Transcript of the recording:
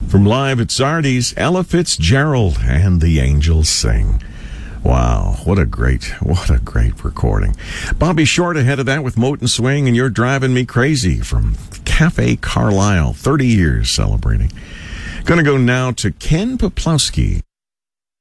From Live at Sardi's, Ella Fitzgerald and the Angels Sing. Wow, what a great recording. Bobby Short ahead of that with Moat and Swing and You're Driving Me Crazy from Cafe Carlisle, 30 years celebrating. Going to go now to Ken Poplowski.